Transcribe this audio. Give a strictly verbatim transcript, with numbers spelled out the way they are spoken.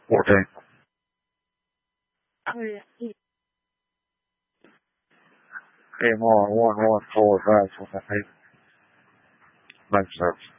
fourteen. M R one one four five twenty. Makes sense.